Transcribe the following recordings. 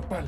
nopal.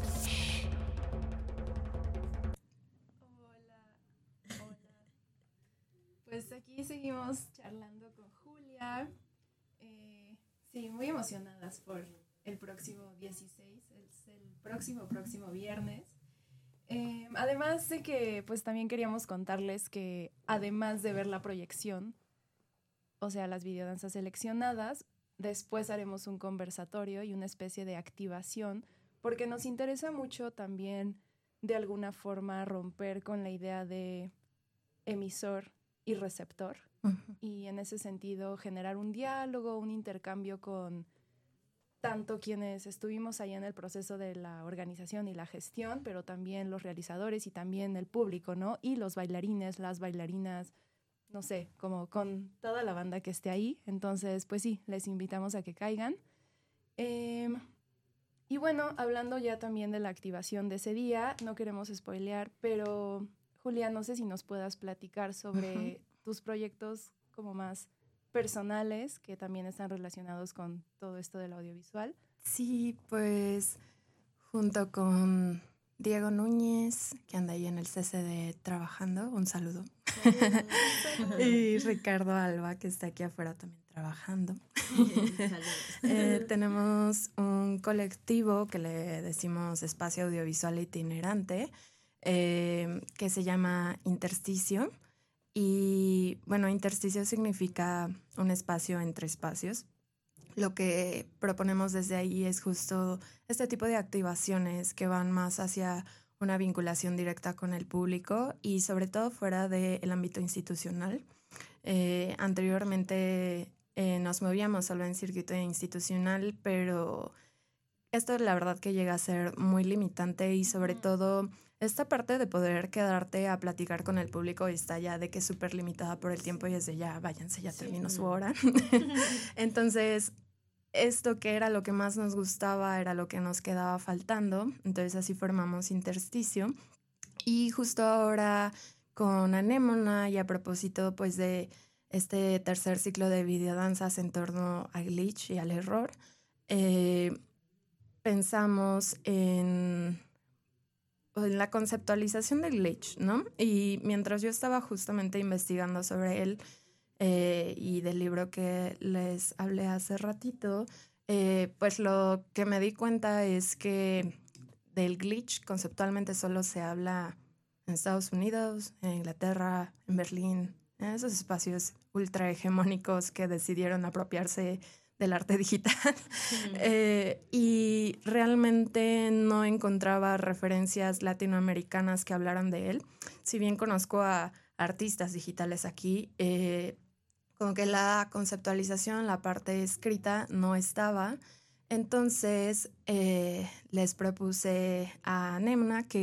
Hola. Pues aquí seguimos charlando con Julia. Sí, muy emocionadas por el próximo 16, es el próximo viernes. Además de que pues también queríamos contarles que además de ver la proyección, o sea, las videodanzas seleccionadas, después haremos un conversatorio y una especie de activación, porque nos interesa mucho también de alguna forma romper con la idea de emisor y receptor, y en ese sentido generar un diálogo, un intercambio con tanto quienes estuvimos ahí en el proceso de la organización y la gestión, pero también los realizadores y también el público, ¿no? Y los bailarines, las bailarinas, no sé, como con toda la banda que esté ahí. Entonces, pues sí, les invitamos a que caigan. Y bueno, hablando ya también de la activación de ese día, no queremos spoilear, pero Julia, no sé si nos puedas platicar sobre tus proyectos como más personales que también están relacionados con todo esto del audiovisual. Sí, pues junto con Diego Núñez, que anda ahí en el CCD trabajando, un saludo. Y Ricardo Alba, que está aquí afuera también trabajando. Tenemos un colectivo que le decimos Espacio Audiovisual Itinerante, que se llama Intersticio. Y bueno, intersticio significa un espacio entre espacios. Lo que proponemos desde ahí es justo este tipo de activaciones que van más hacia una vinculación directa con el público y sobre todo fuera del ámbito institucional. Anteriormente nos movíamos solo en circuito institucional, pero esto la verdad que llega a ser muy limitante y sobre todo esta parte de poder quedarte a platicar con el público está ya de que es súper limitada por el tiempo y es de ya váyanse, ya terminó su hora. Entonces, esto que era lo que más nos gustaba era lo que nos quedaba faltando. Entonces así formamos Intersticio. Y justo ahora con Anémona y a propósito pues de este tercer ciclo de videodanzas en torno al glitch y al error, pensamos en la conceptualización del glitch, ¿no? Y mientras yo estaba justamente investigando sobre él y del libro que les hablé hace ratito, pues lo que me di cuenta es que del glitch conceptualmente solo se habla en Estados Unidos, en Inglaterra, en Berlín, en esos espacios ultra hegemónicos que decidieron apropiarse del arte digital. Y realmente no encontraba referencias latinoamericanas que hablaran de él. Si bien conozco a artistas digitales aquí, como que la conceptualización, la parte escrita no estaba. Entonces les propuse a Nemna que